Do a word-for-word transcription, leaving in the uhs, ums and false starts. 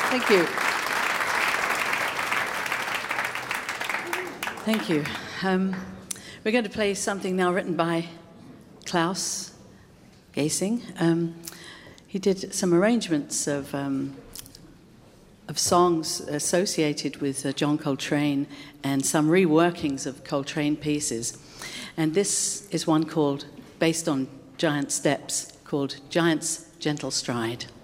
Thank you. Thank you. Um, we're going to play something now written by Klaus Gasing. Um, he did some arrangements of um, of songs associated with uh, John Coltrane and some reworkings of Coltrane pieces. And this is one called, based on Giant Steps, called Giant's Gentle Stride.